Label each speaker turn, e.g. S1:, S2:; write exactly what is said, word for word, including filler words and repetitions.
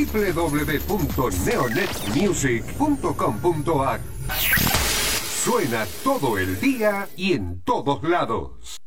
S1: w w w punto neonet music punto com punto a r. Suena todo el día y en todos lados.